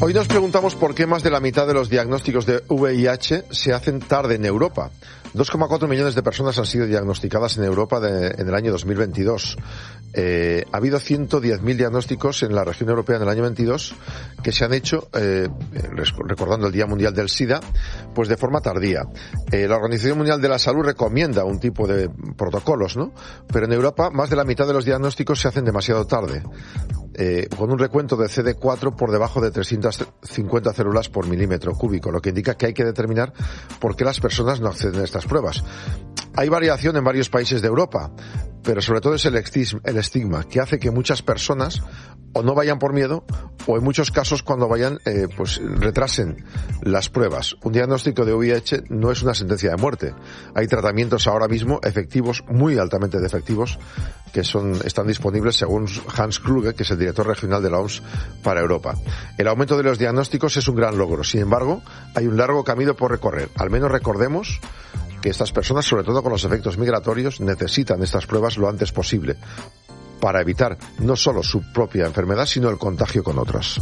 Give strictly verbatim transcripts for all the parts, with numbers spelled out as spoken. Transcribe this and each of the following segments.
Hoy nos preguntamos por qué más de la mitad de los diagnósticos de V I H se hacen tarde en Europa. dos coma cuatro millones de personas han sido diagnosticadas en Europa de, en el año dos mil veintidós. Eh, ha habido ciento diez mil diagnósticos en la región europea en el año veintidós que se han hecho, eh, recordando el Día Mundial del SIDA, pues de forma tardía. Eh, la Organización Mundial de la Salud recomienda un tipo de protocolos, ¿no? Pero en Europa más de la mitad de los diagnósticos se hacen demasiado tarde. Eh, con un recuento de C D cuatro por debajo de trescientas cincuenta células por milímetro cúbico, lo que indica que hay que determinar por qué las personas no acceden a estas pruebas. Hay variación en varios países de Europa, pero sobre todo es el estigma que hace que muchas personas o no vayan por miedo o en muchos casos cuando vayan eh, pues retrasen las pruebas. Un diagnóstico de V I H no es una sentencia de muerte. Hay tratamientos ahora mismo efectivos, muy altamente efectivos, que son están disponibles según Hans Kluge, que es el director regional de la O M S para Europa. El aumento de los diagnósticos es un gran logro. Sin embargo, hay un largo camino por recorrer. Al menos recordemos que estas personas, sobre todo con los efectos migratorios, necesitan estas pruebas lo antes posible para evitar no solo su propia enfermedad, sino el contagio con otras.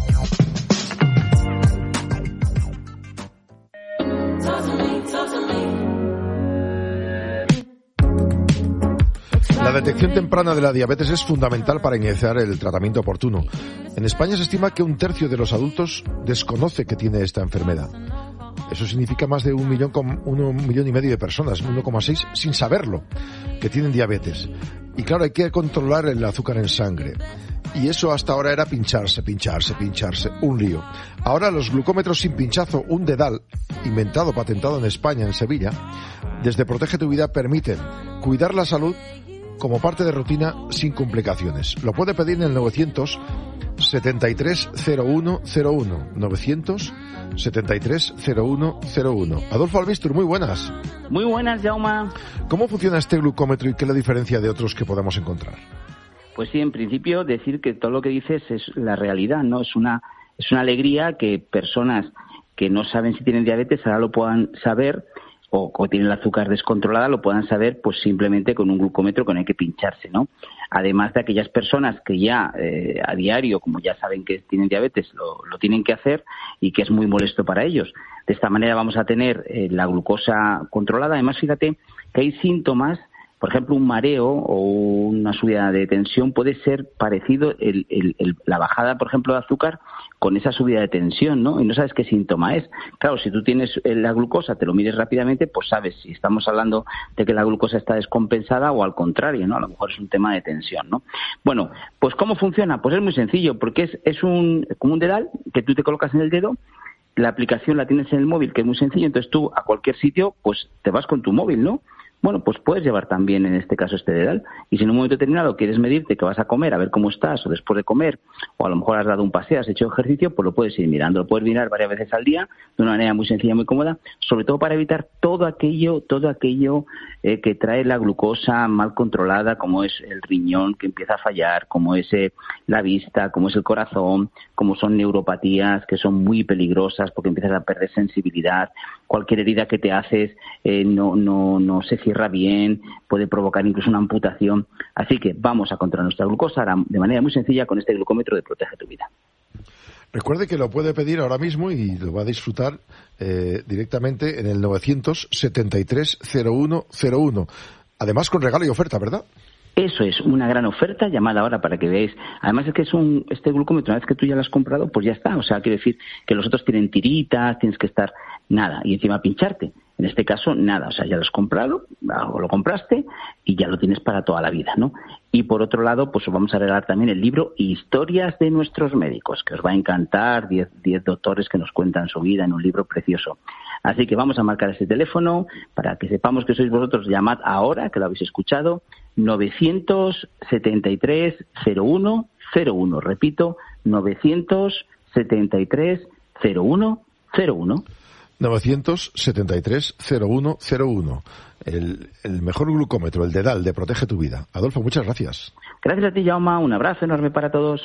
La detección temprana de la diabetes es fundamental para iniciar el tratamiento oportuno. En España se estima que un tercio de los adultos desconoce que tiene esta enfermedad. Eso significa más de un millón, un millón y medio de personas, uno coma seis, sin saberlo, que tienen diabetes. Y claro, hay que controlar el azúcar en sangre. Y eso hasta ahora era pincharse, pincharse, pincharse, un lío. Ahora los glucómetros sin pinchazo, un dedal, inventado, patentado en España, en Sevilla, desde Protege tu Vida permiten cuidar la salud como parte de rutina sin complicaciones. Lo puede pedir en el novecientos setenta y tres cero uno cero uno. novecientos setenta y tres cero uno cero uno. Adolfo Albistur, muy buenas. Muy buenas, Jaume. ¿Cómo funciona este glucómetro y qué le diferencia de otros que podemos encontrar? Pues sí, en principio decir que todo lo que dices es la realidad, ¿no? Es una, es una alegría que personas que no saben si tienen diabetes ahora lo puedan saber, o, o tienen el azúcar descontrolada, lo puedan saber pues simplemente con un glucómetro con el que pincharse, ¿no? Además de aquellas personas que ya eh, a diario, como ya saben que tienen diabetes, lo, lo tienen que hacer y que es muy molesto para ellos. De esta manera vamos a tener eh, la glucosa controlada. Además, fíjate que hay síntomas, por ejemplo, un mareo o una subida de tensión puede ser parecido el, el, el, la bajada, por ejemplo, de azúcar con esa subida de tensión, ¿no? Y no sabes qué síntoma es. Claro, si tú tienes la glucosa, te lo mires rápidamente, pues sabes si estamos hablando de que la glucosa está descompensada o al contrario, ¿no? A lo mejor es un tema de tensión, ¿no? Bueno, pues ¿cómo funciona? Pues es muy sencillo, porque es, es un como un dedal que tú te colocas en el dedo. La aplicación la tienes en el móvil, que es muy sencillo, entonces tú a cualquier sitio, pues te vas con tu móvil, ¿no? Bueno, pues puedes llevar también en este caso este dedal. Y si en un momento determinado quieres medirte que vas a comer, a ver cómo estás, o después de comer, o a lo mejor has dado un paseo, has hecho ejercicio, pues lo puedes ir mirando. Lo puedes mirar varias veces al día, de una manera muy sencilla, muy cómoda, sobre todo para evitar todo aquello, todo aquello eh, que trae la glucosa mal controlada, como es el riñón que empieza a fallar, como es eh, la vista, como es el corazón, como son neuropatías que son muy peligrosas porque empiezas a perder sensibilidad. Cualquier herida que te haces eh, no, no, no se cierra bien, puede provocar incluso una amputación. Así que vamos a controlar nuestra glucosa de manera muy sencilla con este glucómetro de Protege tu Vida. Recuerde que lo puede pedir ahora mismo y lo va a disfrutar eh, directamente en el novecientos setenta y tres cero uno cero uno. Además con regalo y oferta, ¿verdad? Eso es una gran oferta, llamada ahora para que veáis. Además es que es un este glucómetro, una vez que tú ya lo has comprado, pues ya está. O sea, quiere decir que los otros tienen tiritas, tienes que estar nada, y encima pincharte. En este caso, nada, o sea, ya lo has comprado, o lo compraste, y ya lo tienes para toda la vida, ¿no? Y por otro lado, pues os vamos a regalar también el libro Historias de nuestros médicos, que os va a encantar, diez, diez doctores que nos cuentan su vida en un libro precioso. Así que vamos a marcar ese teléfono para que sepamos que sois vosotros. Llamad ahora, que lo habéis escuchado, novecientos setenta y tres cero uno cero uno. Repito, novecientos setenta y tres cero uno cero uno. novecientos setenta y tres cero uno cero uno. El, el mejor glucómetro, el dedal de Protege tu Vida. Adolfo, muchas gracias. Gracias a ti, Jaume. Un abrazo enorme para todos.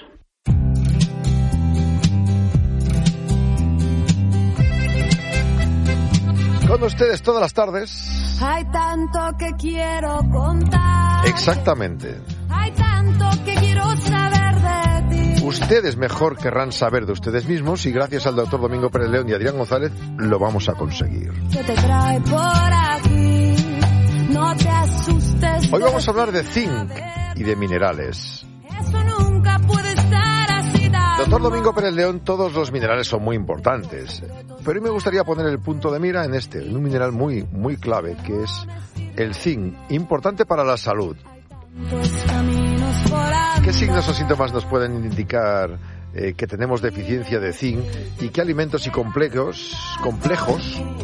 Con ustedes todas las tardes. Hay tanto que quiero contar. Exactamente. Hay tanto que quiero saber de ti. ustedes mejor querrán saber de ustedes mismos y gracias al doctor Domingo Pérez León y Adrián González lo vamos a conseguir. ¿Qué te trae por aquí? No te asustes. Hoy vamos a hablar de zinc y de minerales. Eso nunca puede estar así. Doctor Domingo Pérez León, todos los minerales son muy importantes, pero hoy me gustaría poner el punto de mira en este, en un mineral muy, muy clave, que es el zinc, importante para la salud. ¿Qué signos o síntomas nos pueden indicar eh, que tenemos deficiencia de zinc y qué alimentos y complejos, complejos,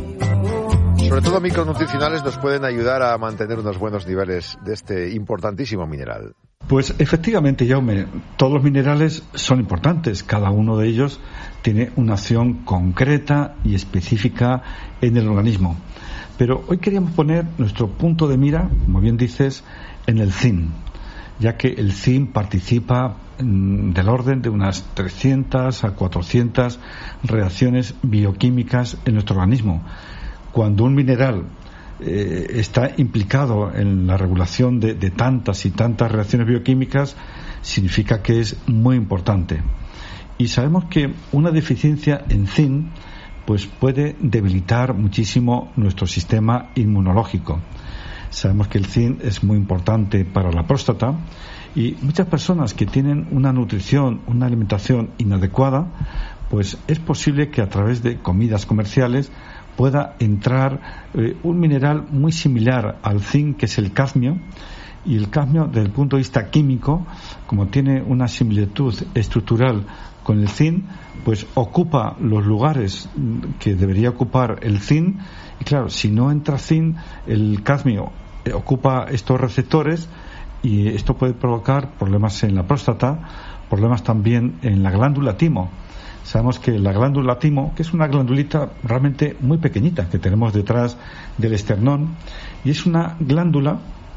sobre todo micronutricionales, nos pueden ayudar a mantener unos buenos niveles de este importantísimo mineral? Pues efectivamente, Jaume, todos los minerales son importantes. Cada uno de ellos tiene una acción concreta y específica en el organismo. Pero hoy queríamos poner nuestro punto de mira, como bien dices, en el zinc, ya que el zinc participa mm, del orden de unas trescientas a cuatrocientas reacciones bioquímicas en nuestro organismo. Cuando un mineral eh, está implicado en la regulación de, de tantas y tantas reacciones bioquímicas, significa que es muy importante. Y sabemos que una deficiencia en zinc pues puede debilitar muchísimo nuestro sistema inmunológico. Sabemos que el zinc es muy importante para la próstata y muchas personas que tienen una nutrición, una alimentación inadecuada, pues es posible que a través de comidas comerciales pueda entrar eh, un mineral muy similar al zinc, que es el cadmio. Y el cadmio, desde el punto de vista químico, como tiene una similitud estructural con el zinc, pues ocupa los lugares que debería ocupar el zinc. Y claro, si no entra zinc, el cadmio ocupa estos receptores y esto puede provocar problemas en la próstata, problemas también en la glándula timo. Sabemos que la glándula timo, que es una glandulita realmente muy pequeñita que tenemos detrás del esternón, y es una glándula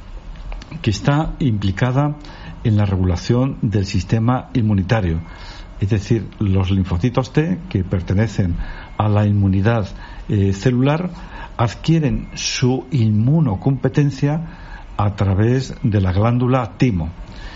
que está implicada en la regulación del sistema inmunitario. Es decir, los linfocitos T, que pertenecen a la inmunidad eh, celular, adquieren su inmunocompetencia a través de la glándula timo.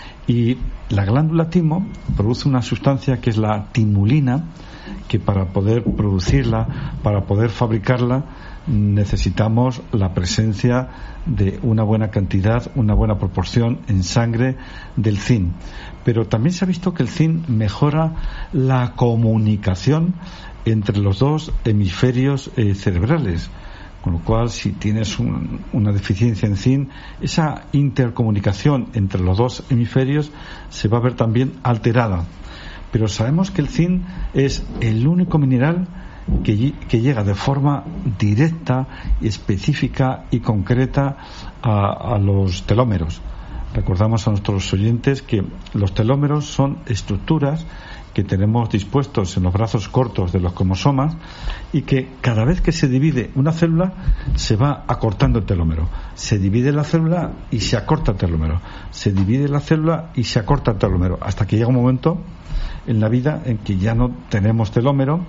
Y la glándula timo produce una sustancia que es la timulina, que para poder producirla, para poder fabricarla, necesitamos la presencia de una buena cantidad, una buena proporción en sangre del zinc. Pero también se ha visto que el zinc mejora la comunicación entre los dos hemisferios eh, cerebrales. Con lo cual, si tienes un, una deficiencia en zinc, esa intercomunicación entre los dos hemisferios se va a ver también alterada. Pero sabemos que el zinc es el único mineral que, que llega de forma directa, específica y concreta a, a los telómeros. Recordamos a nuestros oyentes que los telómeros son estructuras que tenemos dispuestos en los brazos cortos de los cromosomas y que cada vez que se divide una célula se va acortando el telómero. Se divide la célula y se acorta el telómero. Se divide la célula y se acorta el telómero. Hasta que llega un momento en la vida en que ya no tenemos telómero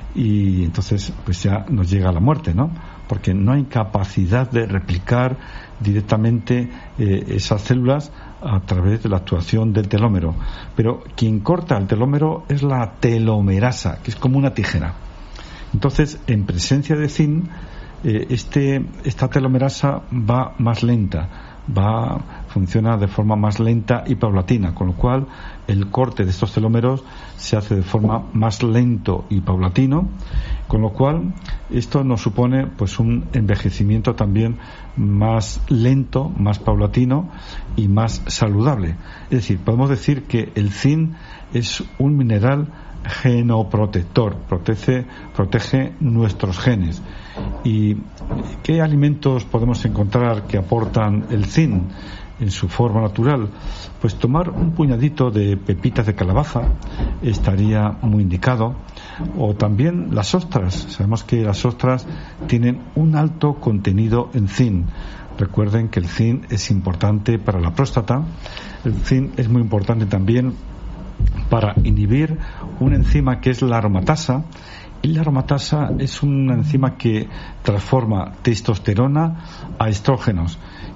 y entonces pues ya nos llega la muerte, ¿no? Porque no hay capacidad de replicar directamente eh, esas células a través de la actuación del telómero. Pero quien corta el telómero es la telomerasa, que es como una tijera. Entonces, en presencia de zinc, eh, este, esta telomerasa va más lenta, va funciona de forma más lenta y paulatina, con lo cual el corte de estos telómeros se hace de forma más lento y paulatino, con lo cual esto nos supone pues un envejecimiento también más lento, más paulatino y más saludable. Es decir, podemos decir que el zinc es un mineral genoprotector, protege, protege nuestros genes. ¿Y qué alimentos podemos encontrar que aportan el zinc en su forma natural? Pues tomar un puñadito de pepitas de calabaza estaría muy indicado, o también las ostras. Sabemos que las ostras tienen un alto contenido en zinc. Recuerden que el zinc es importante para la próstata. El zinc es muy importante también para inhibir una enzima que es la aromatasa, y la aromatasa es una enzima que transforma testosterona a estrógenos,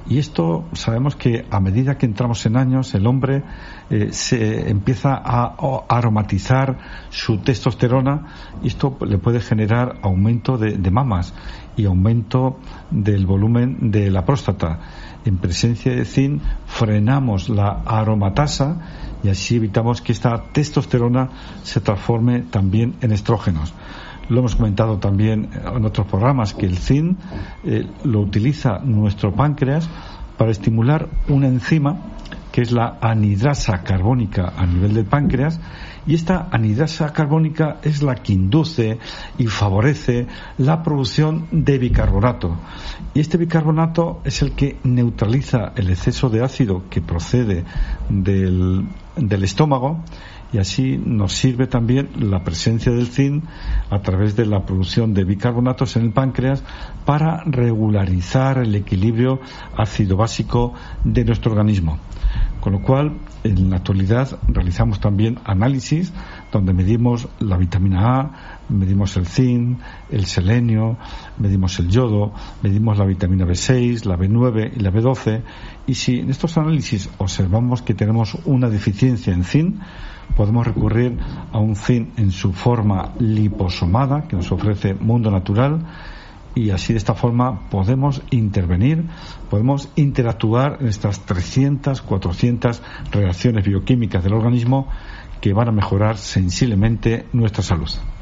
Y esto sabemos que a medida que entramos en años, el hombre eh, se empieza a, a aromatizar su testosterona, y esto le puede generar aumento de, de mamas y aumento del volumen de la próstata. En presencia de zinc frenamos la aromatasa y así evitamos que esta testosterona se transforme también en estrógenos. Lo hemos comentado también en otros programas que el zinc eh, lo utiliza nuestro páncreas para estimular una enzima que es la anhidrasa carbónica a nivel del páncreas, y esta anhidrasa carbónica es la que induce y favorece la producción de bicarbonato, y este bicarbonato es el que neutraliza el exceso de ácido que procede del, del estómago, y así nos sirve también la presencia del zinc a través de la producción de bicarbonatos en el páncreas para regularizar el equilibrio ácido-básico de nuestro organismo. Con lo cual, en la actualidad realizamos también análisis donde medimos la vitamina A, medimos el zinc, el selenio, medimos el yodo, medimos la vitamina B seis, la B nueve y la B doce, y si en estos análisis observamos que tenemos una deficiencia en zinc, podemos recurrir a un zinc en su forma liposomada que nos ofrece Mundo Natural, y así de esta forma podemos intervenir, podemos interactuar en estas trescientas, cuatrocientas reacciones bioquímicas del organismo que van a mejorar sensiblemente nuestra salud.